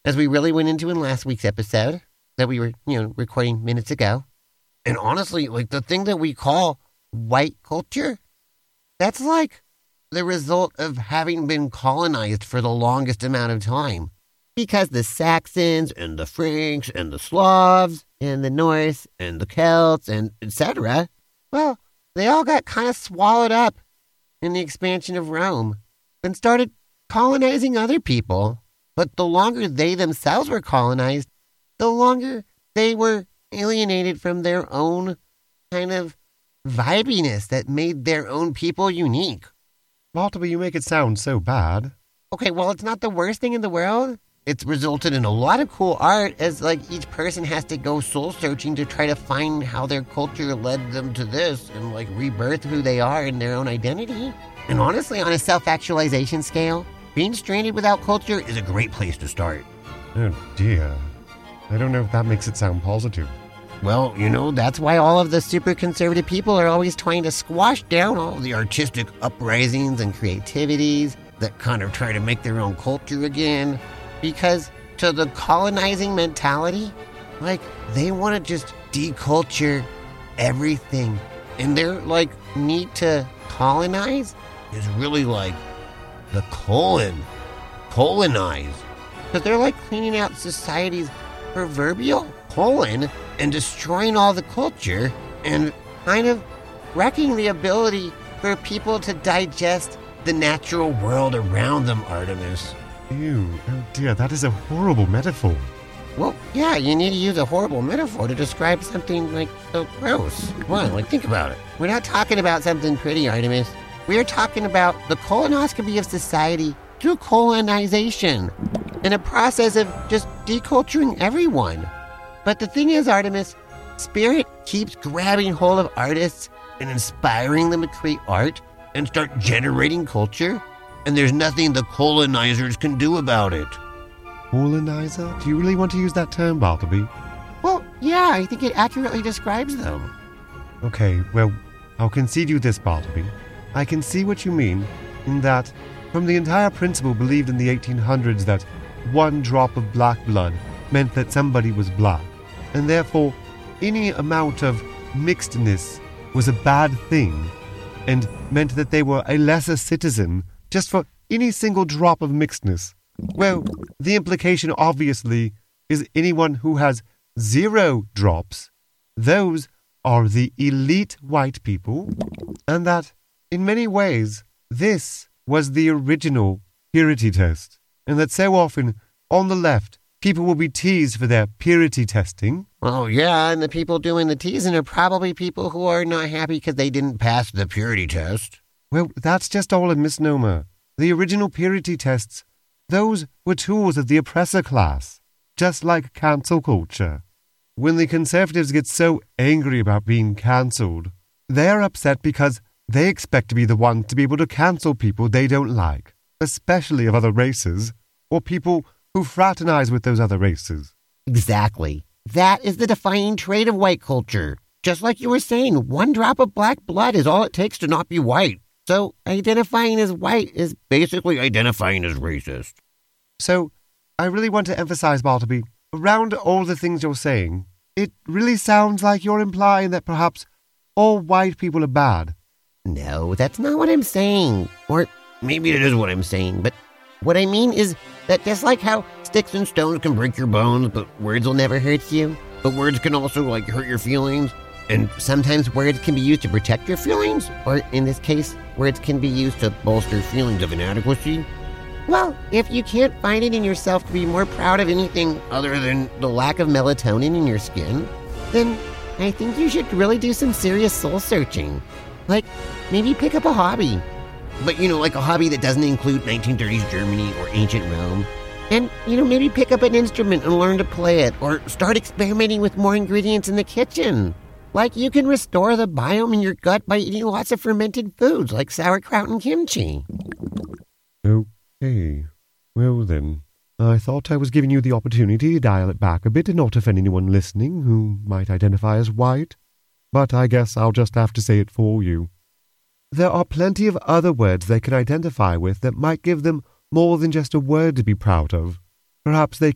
as we really went into in last week's episode that we were, recording minutes ago. And honestly, like the thing that we call white culture, that's like the result of having been colonized for the longest amount of time. Because the Saxons and the Franks and the Slavs and the Norse and the Celts and etc., well, they all got kind of swallowed up in the expansion of Rome and started colonizing other people. But the longer they themselves were colonized, the longer they were alienated from their own kind of vibiness that made their own people unique. Bartleby, you make it sound so bad. Okay, well, it's not the worst thing in the world. It's resulted in a lot of cool art as, each person has to go soul-searching to try to find how their culture led them to this and, rebirth who they are in their own identity. And honestly, on a self-actualization scale, being stranded without culture is a great place to start. Oh, dear. I don't know if that makes it sound positive. Well, that's why all of the super conservative people are always trying to squash down all the artistic uprisings and creativities that kind of try to make their own culture again. Because to the colonizing mentality, they want to just deculture everything. And their, need to colonize is really the colonize. Because they're cleaning out society's proverbial colon and destroying all the culture and kind of wrecking the ability for people to digest the natural world around them, Artemis. Ew, oh dear, that is a horrible metaphor. Well, yeah, you need to use a horrible metaphor to describe something, so gross. Come on, think about it. We're not talking about something pretty, Artemis. We are talking about the colonoscopy of society through colonization in a process of just deculturing everyone. But the thing is, Artemis, Spirit keeps grabbing hold of artists and inspiring them to create art and start generating culture. And there's nothing the colonizers can do about it. Colonizer? Do you really want to use that term, Bartleby? Well, yeah, I think it accurately describes them. Okay, well, I'll concede you this, Bartleby. I can see what you mean in that from the entire principle believed in the 1800s that one drop of black blood meant that somebody was black, and therefore any amount of mixedness was a bad thing and meant that they were a lesser citizen just for any single drop of mixedness. Well, the implication obviously is anyone who has 0 drops, those are the elite white people, and that, in many ways, this was the original purity test, and that so often, on the left, people will be teased for their purity testing. Oh, yeah, and the people doing the teasing are probably people who are not happy because they didn't pass the purity test. Well, that's just all a misnomer. The original purity tests, those were tools of the oppressor class, just like cancel culture. When the conservatives get so angry about being cancelled, they're upset because they expect to be the ones to be able to cancel people they don't like, especially of other races, or people who fraternize with those other races. Exactly. That is the defining trait of white culture. Just like you were saying, one drop of black blood is all it takes to not be white. So identifying as white is basically identifying as racist. So I really want to emphasize, Bartleby, around all the things you're saying, it really sounds like you're implying that perhaps all white people are bad. No, that's not what I'm saying. Or maybe it is what I'm saying, but what I mean is that just like how sticks and stones can break your bones, but words will never hurt you, but words can also hurt your feelings. And sometimes words can be used to protect your feelings, or in this case, words can be used to bolster feelings of inadequacy. Well, if you can't find it in yourself to be more proud of anything other than the lack of melatonin in your skin, then I think you should really do some serious soul searching. Maybe pick up a hobby. But, a hobby that doesn't include 1930s Germany or ancient Rome. And, maybe pick up an instrument and learn to play it, or start experimenting with more ingredients in the kitchen. You can restore the biome in your gut by eating lots of fermented foods like sauerkraut and kimchi. Okay. Well then, I thought I was giving you the opportunity to dial it back a bit and not offend anyone listening who might identify as white. But I guess I'll just have to say it for you. There are plenty of other words they can identify with that might give them more than just a word to be proud of. Perhaps they